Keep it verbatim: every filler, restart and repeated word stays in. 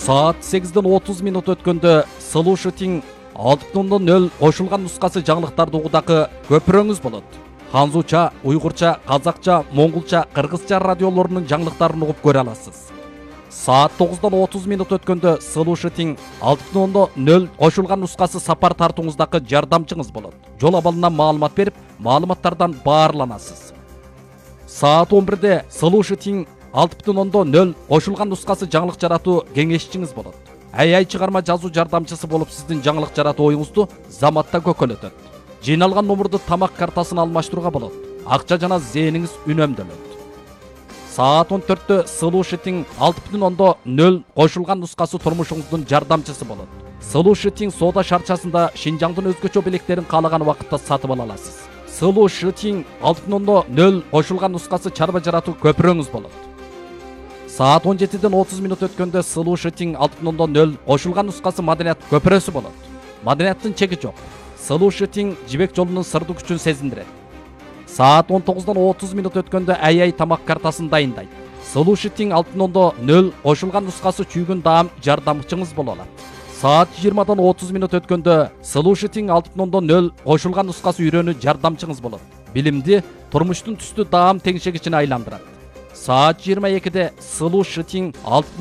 Saat сегизден отуз минут өткөндө Слушатиң алты бүтүн нөл кошулган нускасы жаңылыктарды угудагы көпүрөңүз болот. Ханзуча, уйгурча, казакча, моңголча, кыргызча радиолорунун жаңылыктарын угуп көрө аласыз. Saat тогуздон отуз минут өткөндө Слушатиң алты бүтүн нөл кошулган нускасы сапар тартууңуздагы жардамчыңыз болот. Жол абалынан маалымат берип, маалыматтардан баарланасыз. Saat он бирде Слушатиң алты бүтүн нөл кошулган нускасы жаңылык жаратуу кеңешчиңиз болот. Ай-ай чыгарма жазуу жардамчысы болуп сиздин жаңылык жаратуу оюңузду заматта көкөлөтөт. Жыйналган номурду тамак картасына алмаштырууга болот. Акча жана зээниңиз үнөмдөлөт. Saat он төрттө Слушатиң алты бүтүн нөл кошулган нускасы турмушуңуздун жардамчысы болот. Слушатиң соода шарчасында Шинжаңдын өзгөчө белектерин каалаган убакытта сатып ала аласыз. Слушатиң алты бүтүн нөл кошулган нускасы чарба жаратуу көпүрөңүз болот. Saat он жетиден отуз минут өткөндө Слушатиң алты бүтүн нөл кошулган нускасы маданият көпүрөсү болот. Маданияттын чеги жок. Слушатиң жибек жолунун сырдуу күчүн сезиндирет. Saat он тогуздон отуз минут өткөндө ай-ай тамак картасын дайындайт. Слушатиң алты бүтүн нөл кошулган нускасы чүйгүн даам жардамчыңыз боло алат. Saat жыйырмадан отуз минут өткөндө Слушатиң алты бүтүн нөл кошулган нускасы үйрөнүү жардамчыңыз болот. Билимди турмуштун түстүү даам теңшегичине айландырат. Saat жыйырма экиде Слушатиң алты